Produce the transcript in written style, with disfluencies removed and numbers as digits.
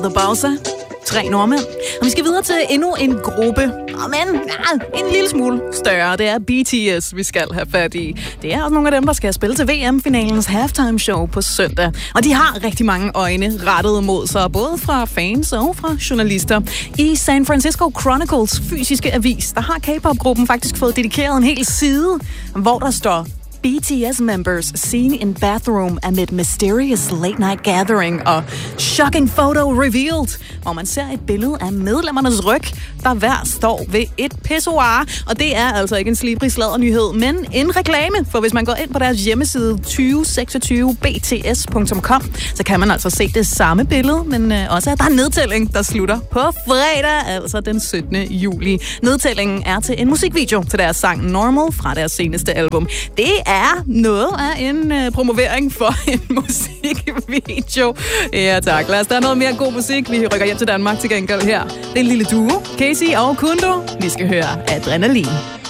The Bowser, 3 nordmænd. Og vi skal videre til endnu en gruppe, men en lille smule større. Det er BTS, vi skal have fat i. Det er også nogle af dem, der skal spille til VM-finalens halftime show på søndag. Og de har rigtig mange øjne rettet mod sig, både fra fans og fra journalister. I San Francisco Chronicles fysiske avis, der har K-pop-gruppen faktisk fået dedikeret en hel side, hvor der står: BTS members seen in bathroom amid mysterious late-night gathering og shocking photo revealed, hvor man ser et billede af medlemmernes ryg, der hver står ved et pissoir. Og det er altså ikke en slibrig sladdernyhed, men en reklame, for hvis man går ind på deres hjemmeside 2026bts.com, så kan man altså se det samme billede, men også at der er en nedtælling, der slutter på fredag, altså den 17. juli. Nedtællingen er til en musikvideo til deres sang Normal fra deres seneste album. Det er noget af en promovering for en musikvideo. Ja tak, lad os der er noget mere god musik. Vi rykker hjem til Danmark til gengæld her. Det er en lille duo, Casey og Kundo. Vi skal høre Adrenalin.